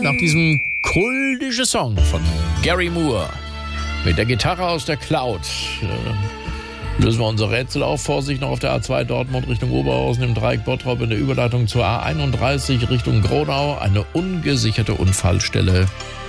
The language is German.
nach diesem kultischen Song von Gary Moore mit der Gitarre aus der Cloud lösen wir unser Rätsel auf. Vorsicht noch auf der A2 Dortmund Richtung Oberhausen im Dreieck Bottrop in der Überleitung zur A31 Richtung Gronau. Eine ungesicherte Unfallstelle.